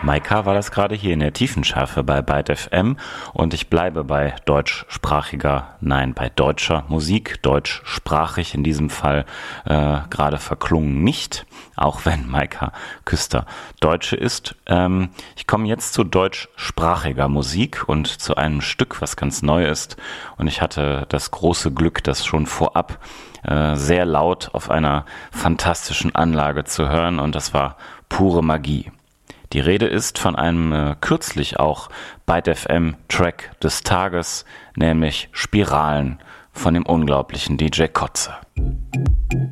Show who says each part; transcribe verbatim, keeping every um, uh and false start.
Speaker 1: Maika war das gerade hier in der Tiefenschärfe bei Byte F M und ich bleibe bei deutschsprachiger, nein, bei deutscher Musik, deutschsprachig in diesem Fall äh, gerade verklungen nicht, auch wenn Maika Küster Deutsche ist. Ähm, ich komme jetzt zu deutschsprachiger Musik und zu einem Stück, was ganz neu ist, und ich hatte das große Glück, das schon vorab äh, sehr laut auf einer fantastischen Anlage zu hören, und das war pure Magie. Die Rede ist von einem äh, kürzlich auch Byte F M Track des Tages, nämlich Spiralen von dem unglaublichen D J Kotze.